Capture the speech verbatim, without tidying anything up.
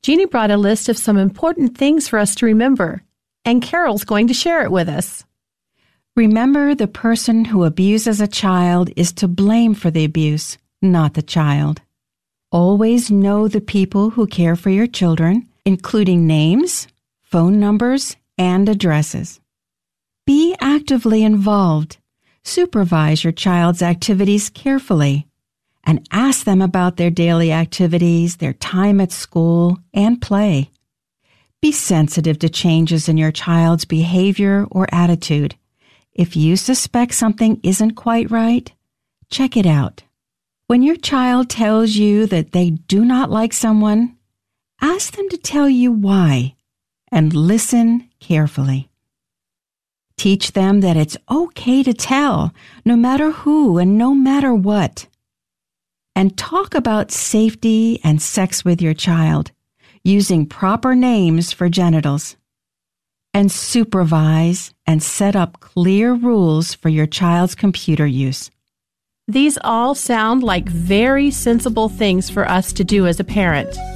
Jeannie brought a list of some important things for us to remember, and Carol's going to share it with us. Remember, the person who abuses a child is to blame for the abuse, not the child. Always know the people who care for your children, including names, phone numbers, and addresses. Be actively involved. Supervise your child's activities carefully and ask them about their daily activities, their time at school, and play. Be sensitive to changes in your child's behavior or attitude. If you suspect something isn't quite right, check it out. When your child tells you that they do not like someone, ask them to tell you why and listen carefully. Teach them that it's okay to tell, no matter who and no matter what. And talk about safety and sex with your child, using proper names for genitals. And supervise and set up clear rules for your child's computer use. These all sound like very sensible things for us to do as a parent.